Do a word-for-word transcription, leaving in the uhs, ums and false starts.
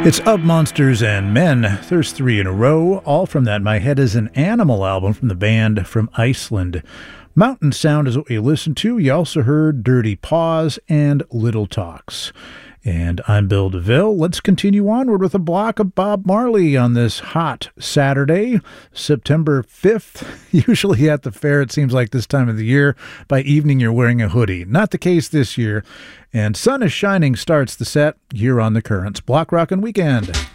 It's Of Monsters and Men. There's three in a row, all from that My Head is an Animal album from the band from Iceland. Mountain Sound is what we listened to. You also heard Dirty Paws and Little Talks. And I'm Bill DeVille. Let's continue onward with a block of Bob Marley on this hot Saturday, September fifth. Usually at the fair, it seems like this time of the year, by evening you're wearing a hoodie. Not the case this year. And Sun is Shining starts the set here on The Currents. Block Rockin' Weekend.